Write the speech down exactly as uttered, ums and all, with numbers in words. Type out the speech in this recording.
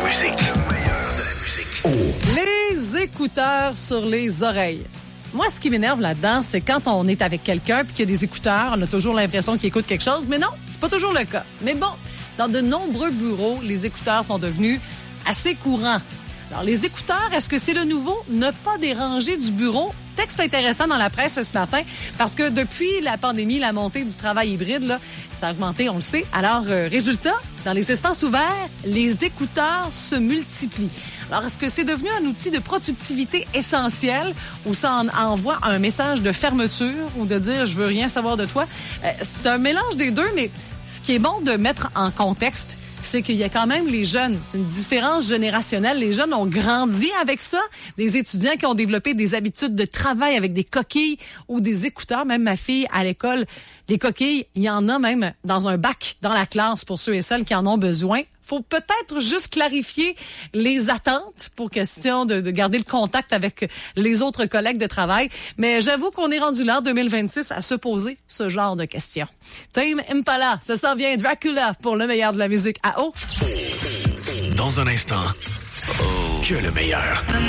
musique. Le meilleur de la musique. Oh. Les écouteurs sur les oreilles. Moi, ce qui m'énerve là-dedans, c'est quand on est avec quelqu'un puis qu'il y a des écouteurs, on a toujours l'impression qu'il écoute quelque chose, mais non, c'est pas toujours le cas. Mais bon, dans de nombreux bureaux, les écouteurs sont devenus assez courants. Alors, les écouteurs, est-ce que c'est le nouveau ne pas déranger du bureau? Texte intéressant dans la presse ce matin, parce que depuis la pandémie, la montée du travail hybride, là, ça a augmenté, on le sait. Alors, euh, résultat, dans les espaces ouverts, les écouteurs se multiplient. Alors, est-ce que c'est devenu un outil de productivité essentiel ou ça en envoie un message de fermeture ou de dire « je veux rien savoir de toi euh, ». C'est un mélange des deux, mais ce qui est bon de mettre en contexte, c'est qu'il y a quand même les jeunes. C'est une différence générationnelle. Les jeunes ont grandi avec ça. Des étudiants qui ont développé des habitudes de travail avec des coquilles ou des écouteurs. Même ma fille, à l'école, les coquilles, il y en a même dans un bac dans la classe pour ceux et celles qui en ont besoin. Faut peut-être juste clarifier les attentes pour question de, de garder le contact avec les autres collègues de travail. Mais j'avoue qu'on est rendu là en deux mille vingt-six à se poser ce genre de questions. Tame Impala, ça s'en vient Dracula pour le meilleur de la musique à eau. Dans un instant, oh. que le meilleur.